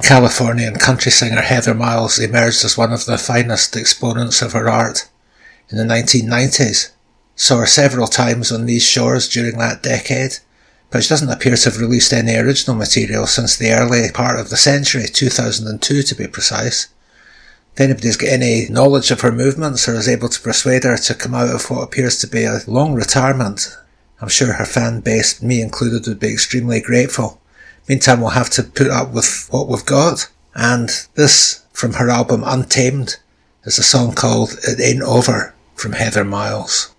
Californian country singer Heather Miles emerged as one of the finest exponents of her art in the 1990s. Saw her several times on these shores during that decade, but she doesn't appear to have released any original material since the early part of the century, 2002 to be precise. If anybody's got any knowledge of her movements or is able to persuade her to come out of what appears to be a long retirement, I'm sure her fan base, me included, would be extremely grateful. Meantime, we'll have to put up with what we've got. And this, from her album Untamed, is a song called It Ain't Over from Heather Miles.